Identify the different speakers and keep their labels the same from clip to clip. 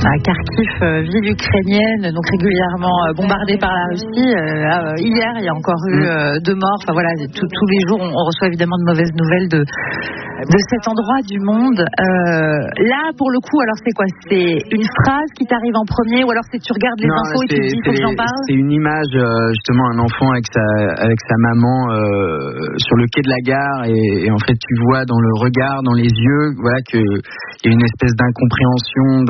Speaker 1: À Kharkiv, ville ukrainienne, donc régulièrement bombardée par la Russie. Hier, il y a encore eu 2 morts. Enfin voilà, tous les jours, on reçoit évidemment de mauvaises nouvelles de cet endroit du monde. Là, pour le coup, alors c'est quoi? C'est une phrase qui t'arrive en premier, ou alors c'est tu regardes les infos et tu te dis faut que j'en parle?
Speaker 2: C'est une image, justement, un enfant avec sa maman sur le quai de la gare, et en fait tu vois dans le regard, dans les yeux, voilà, que il y a une espèce d'incompréhension,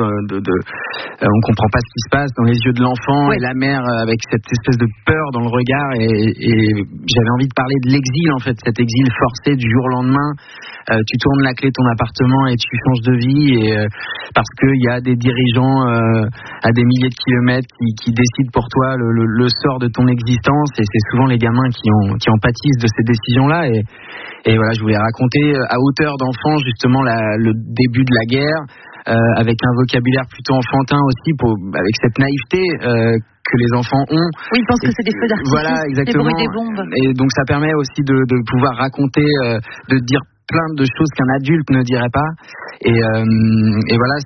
Speaker 2: on comprend pas ce qui se passe dans les yeux de l'enfant, et la mère avec cette espèce de peur dans le regard, et j'avais envie de parler de l'exil, en fait, cet exil forcé du jour au lendemain. Tu tournes la clé de ton appartement et tu changes de vie, et parce qu'il y a des dirigeants à des milliers de kilomètres qui décident pour toi le sort de ton existence, et c'est souvent les gamins qui en pâtissent de ces décisions-là, et voilà, je voulais raconter à hauteur d'enfant justement le début de la guerre, avec un vocabulaire plutôt enfantin aussi, avec cette naïveté que les enfants ont.
Speaker 1: Oui, ils pensent que c'est des feux d'artifice,
Speaker 2: voilà, exactement,
Speaker 1: des bruits des bombes.
Speaker 2: Et donc ça permet aussi de pouvoir raconter, de dire plein de choses qu'un adulte ne dirait pas, et voilà,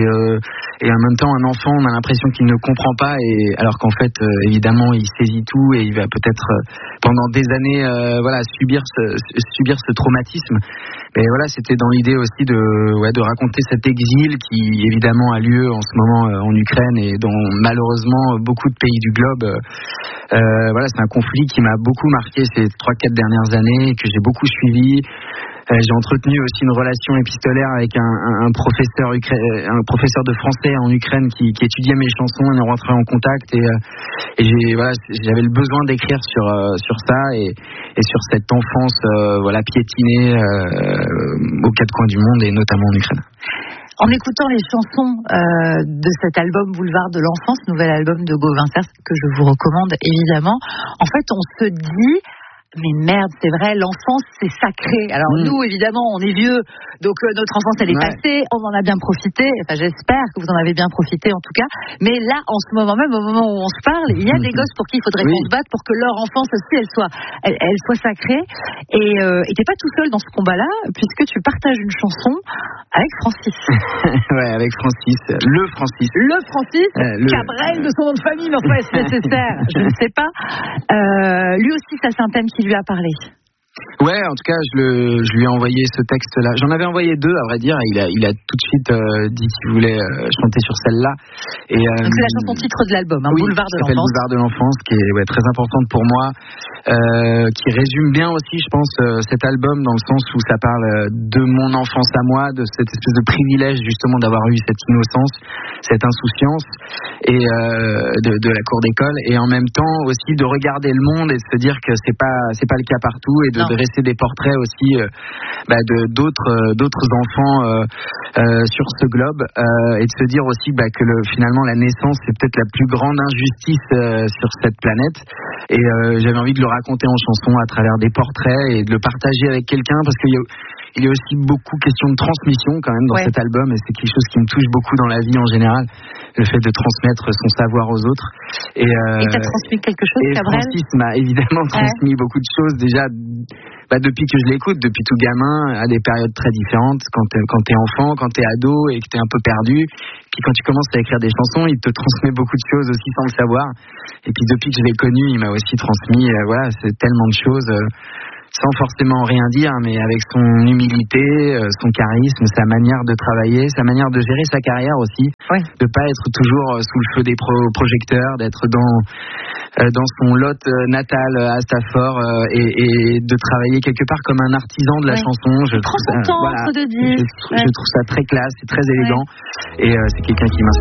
Speaker 2: et en même temps un enfant, on a l'impression qu'il ne comprend pas, et alors qu'en fait évidemment il saisit tout, et il va peut-être pendant des années subir ce traumatisme. Mais voilà, c'était dans l'idée aussi de raconter cet exil qui évidemment a lieu en ce moment en Ukraine et dans malheureusement beaucoup de pays du globe. Voilà, c'est un conflit qui m'a beaucoup marqué ces 3-4 dernières années, que j'ai beaucoup suivi. J'ai entretenu aussi une relation épistolaire avec un professeur de français en Ukraine qui étudiait mes chansons. On est rentré en contact, et j'avais le besoin d'écrire sur ça, et sur cette enfance piétinée aux 4 coins du monde, et notamment en Ukraine.
Speaker 1: En écoutant les chansons de cet album Boulevard de l'Enfance, nouvel album de Gauvin Cerf, que je vous recommande évidemment, en fait on se dit mais merde, c'est vrai, l'enfance c'est sacré. Alors nous évidemment on est vieux, donc notre enfance elle est passée, on en a bien profité, enfin j'espère que vous en avez bien profité en tout cas, mais là en ce moment même, au moment où on se parle, il y a des gosses pour qui il faudrait qu'on se batte pour que leur enfance aussi elle soit sacrée, et t'es pas tout seul dans ce combat-là, puisque tu partages une chanson avec Francis.
Speaker 2: Ouais, avec Francis, le Francis
Speaker 1: Cabrel de son nom de famille, mais enfin est-ce nécessaire, je ne sais pas. Lui aussi ça c'est un thème qui lui a parlé.
Speaker 2: Ouais, en tout cas, je lui ai envoyé ce texte-là. J'en avais envoyé 2, à vrai dire. Il a tout de suite dit qu'il voulait chanter sur celle-là.
Speaker 1: Donc c'est la chanson titre de l'album, Boulevard de l'Enfance.
Speaker 2: Boulevard de l'Enfance, qui est très importante pour moi, qui résume bien aussi, je pense, cet album, dans le sens où ça parle de mon enfance à moi, de cette espèce de privilège justement d'avoir eu cette innocence, cette insouciance, et de la cour d'école, et en même temps aussi de regarder le monde et de se dire que c'est pas le cas partout, et de dresser des portraits aussi d'autres enfants sur ce globe, et de se dire aussi que finalement la naissance c'est peut-être la plus grande injustice sur cette planète, et j'avais envie de le raconter en chanson à travers des portraits, et de le partager avec quelqu'un, parce qu'il y a aussi beaucoup question de transmission quand même dans cet album, et c'est quelque chose qui me touche beaucoup dans la vie en général, le fait de transmettre son savoir aux autres. Et
Speaker 1: t'as transmis quelque chose, Cabrel?
Speaker 2: Francis m'a évidemment transmis beaucoup de choses, déjà depuis que je l'écoute, depuis tout gamin, à des périodes très différentes, quand t'es enfant, quand t'es ado et que t'es un peu perdu, puis quand tu commences à écrire des chansons, il te transmet beaucoup de choses aussi sans le savoir, et puis depuis que je l'ai connu, il m'a aussi transmis c'est tellement de choses, sans forcément rien dire, mais avec son humilité, son charisme, sa manière de travailler, sa manière de gérer sa carrière aussi, de pas être toujours sous le feu des projecteurs, d'être dans son Lot natal à Stafford, et de travailler quelque part comme un artisan de la chanson.
Speaker 1: Je trouve ça très classe, c'est très élégant,
Speaker 2: et c'est quelqu'un qui m'inspire.